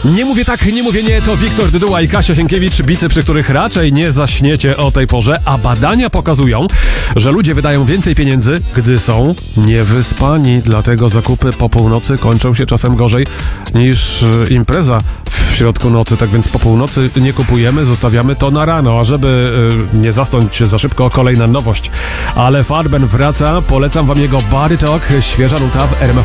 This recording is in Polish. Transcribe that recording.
Nie mówię tak, nie mówię nie, to Wiktor Dyduła i Kasia Sienkiewicz, bity, przy których raczej nie zaśniecie o tej porze, a badania pokazują, że ludzie wydają więcej pieniędzy, gdy są niewyspani, dlatego zakupy po północy kończą się czasem gorzej niż impreza w środku nocy, tak więc po północy nie kupujemy, zostawiamy to na rano, a żeby nie zasnąć za szybko, kolejna nowość. Ale Farben wraca, polecam wam jego Body Talk, świeża nuta w RMF